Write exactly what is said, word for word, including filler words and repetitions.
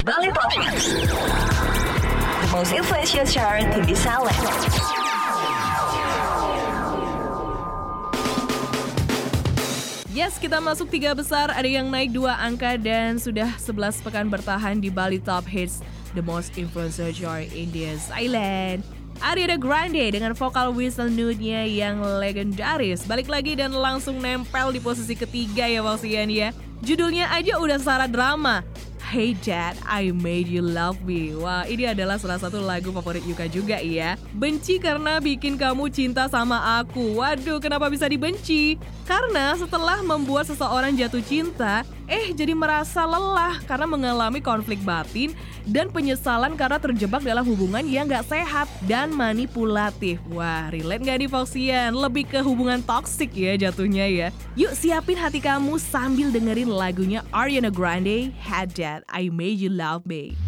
Bali Top Hits, the most influential chart in the Salem. Yes, kita masuk tiga besar, ada yang naik dua angka dan sudah sebelas pekan bertahan di Bali Top Hits, the most influential chart in this island. Ariana Grande dengan vokal whistle nude-nya yang legendaris balik lagi dan langsung nempel di posisi ketiga ya Walsian ya. Judulnya aja udah syarat drama. Hey Dad, I Made You Love Me. Wah, ini adalah salah satu lagu favorit Yuka juga ya. Benci karena bikin kamu cinta sama aku. Waduh, kenapa bisa dibenci? Karena setelah membuat seseorang jatuh cinta, eh jadi merasa lelah karena mengalami konflik batin dan penyesalan karena terjebak dalam hubungan yang gak sehat dan manipulatif. Wah, relate gak nih Foxian? Lebih ke hubungan toksik ya jatuhnya ya. Yuk siapin hati kamu sambil dengerin lagunya Ariana Grande, Hey Dad, I Made You Love Me.